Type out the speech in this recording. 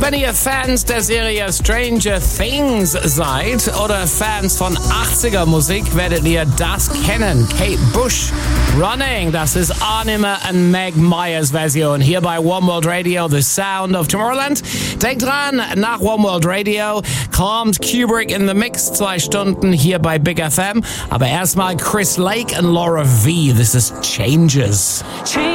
Wenn ihr Fans der Serie Stranger Things seid oder Fans von 80er Musik, werdet ihr das kennen. Kate Bush, Running, das ist Anima und Meg Myers Version. Hier bei One World Radio, The Sound of Tomorrowland. Denkt dran, nach One World Radio kommt Kubrick in the Mix, 2 Stunden hier bei Big FM. Aber erstmal Chris Lake und Laura V. This is Changes.